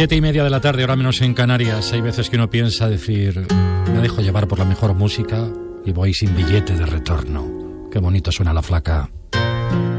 7:30 de la tarde, ahora menos en Canarias. Hay veces que uno piensa decir, me dejo llevar por la mejor música y voy sin billete de retorno. Qué bonito suena La Flaca.